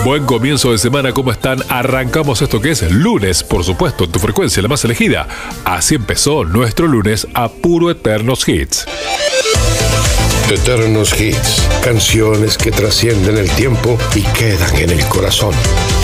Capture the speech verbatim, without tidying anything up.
Buen comienzo de semana, ¿cómo están? Arrancamos esto que es lunes, por supuesto, en tu frecuencia, la más elegida. Así empezó nuestro lunes a puro Eternos Hits. Eternos Hits, canciones que trascienden el tiempo y quedan en el corazón.